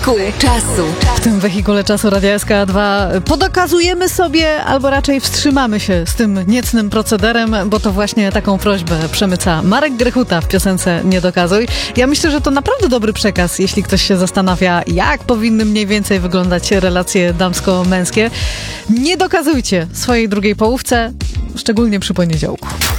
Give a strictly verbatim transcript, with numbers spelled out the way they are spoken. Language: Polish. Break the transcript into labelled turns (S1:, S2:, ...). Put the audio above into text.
S1: Wehikuł czasu.
S2: W tym wehikule czasu Radia S K dwa podokazujemy sobie, albo raczej wstrzymamy się z tym niecnym procederem, bo to właśnie taką prośbę przemyca Marek Grechuta w piosence Nie dokazuj. Ja myślę, że to naprawdę dobry przekaz, jeśli ktoś się zastanawia, jak powinny mniej więcej wyglądać relacje damsko-męskie. Nie dokazujcie swojej drugiej połówce, szczególnie przy poniedziałku.